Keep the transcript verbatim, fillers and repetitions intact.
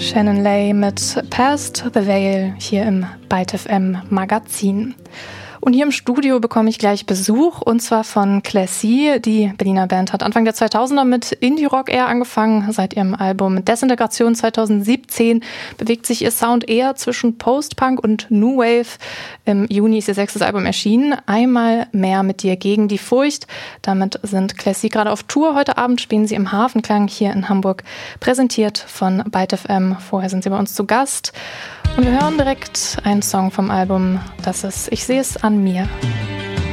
Shannon Lay mit Past the Veil hier im Byte F M Magazin. Und hier im Studio bekomme ich gleich Besuch, und zwar von Classy. Die Berliner Band hat Anfang der zweitausender mit Indie-Rock eher angefangen. Seit ihrem Album Desintegration zweitausendsiebzehn bewegt sich ihr Sound eher zwischen Post-Punk und New Wave. Im Juni ist ihr sechstes Album erschienen. Einmal mehr mit dir gegen die Furcht. Damit sind Classy gerade auf Tour. Heute Abend spielen sie im Hafenklang hier in Hamburg. Präsentiert von Byte F M. Vorher sind sie bei uns zu Gast. Und wir hören direkt einen Song vom Album. Das ist Ich sehe es an mir.